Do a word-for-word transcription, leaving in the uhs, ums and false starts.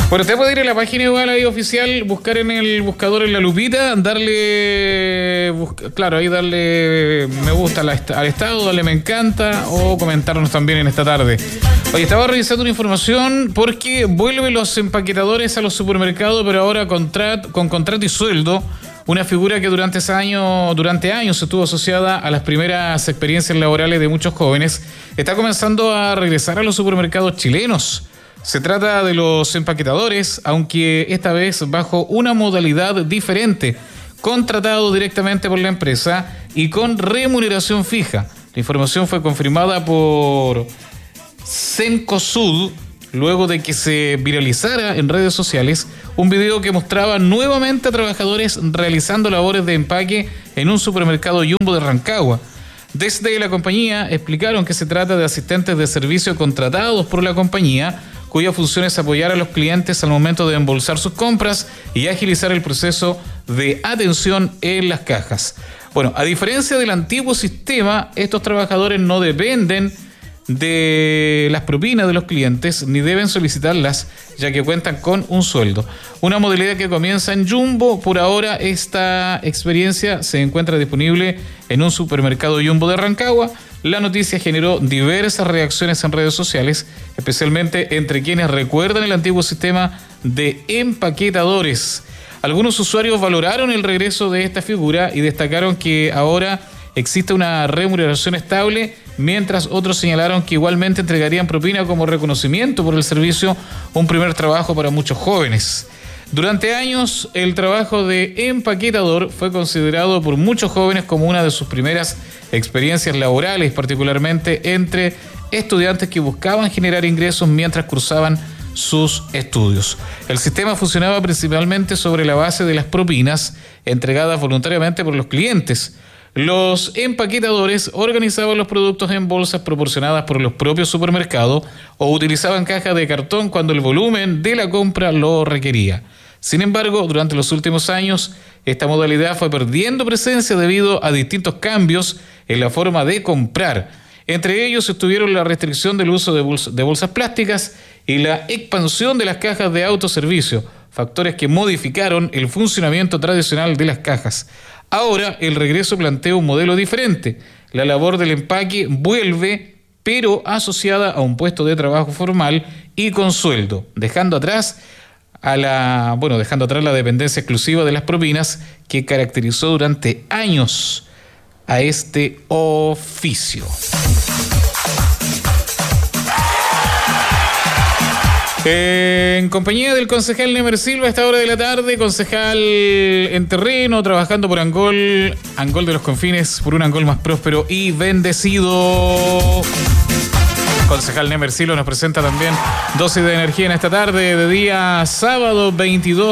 Bueno, usted puede ir a la página igual ahí oficial, buscar en el buscador en la lupita, darle, busca, claro, ahí darle me gusta al estado, darle me encanta o comentarnos también en esta tarde. Oye, estaba revisando una información porque vuelven los empaquetadores a los supermercados, pero ahora contrat, con contrato y sueldo, una figura que durante ese año, durante años estuvo asociada a las primeras experiencias laborales de muchos jóvenes, está comenzando a regresar a los supermercados chilenos. Se trata de los empaquetadores, aunque esta vez bajo una modalidad diferente, contratado directamente por la empresa y con remuneración fija. La información fue confirmada por Cencosud, luego de que se viralizara en redes sociales un video que mostraba nuevamente a trabajadores realizando labores de empaque en un supermercado Jumbo de Rancagua. Desde la compañía explicaron que se trata de asistentes de servicio contratados por la compañía, cuya función es apoyar a los clientes al momento de embolsar sus compras y agilizar el proceso de atención en las cajas. Bueno, a diferencia del antiguo sistema, estos trabajadores no dependen de las propinas de los clientes ni deben solicitarlas, ya que cuentan con un sueldo. Una modalidad que comienza en Jumbo. Por ahora esta experiencia se encuentra disponible en un supermercado Jumbo de Rancagua. La noticia generó diversas reacciones en redes sociales, especialmente entre quienes recuerdan el antiguo sistema de empaquetadores. Algunos usuarios valoraron el regreso de esta figura y destacaron que ahora existe una remuneración estable, mientras otros señalaron que igualmente entregarían propina como reconocimiento por el servicio, un primer trabajo para muchos jóvenes. Durante años, el trabajo de empaquetador fue considerado por muchos jóvenes como una de sus primeras experiencias laborales, particularmente entre estudiantes que buscaban generar ingresos mientras cursaban sus estudios. El sistema funcionaba principalmente sobre la base de las propinas entregadas voluntariamente por los clientes. Los empaquetadores organizaban los productos en bolsas proporcionadas por los propios supermercados o utilizaban cajas de cartón cuando el volumen de la compra lo requería. Sin embargo, durante los últimos años, esta modalidad fue perdiendo presencia debido a distintos cambios en la forma de comprar. Entre ellos estuvieron la restricción del uso de, bols- de bolsas plásticas y la expansión de las cajas de autoservicio, factores que modificaron el funcionamiento tradicional de las cajas. Ahora el regreso plantea un modelo diferente. La labor del empaque vuelve, pero asociada a un puesto de trabajo formal y con sueldo, dejando atrás a la, bueno, dejando atrás la dependencia exclusiva de las propinas que caracterizó durante años a este oficio. En compañía del concejal Nemer Silva a esta hora de la tarde, concejal en terreno, trabajando por Angol, Angol de los Confines, por un Angol más próspero y bendecido. Concejal Nemer Silva nos presenta también dosis de energía en esta tarde de día sábado veintidós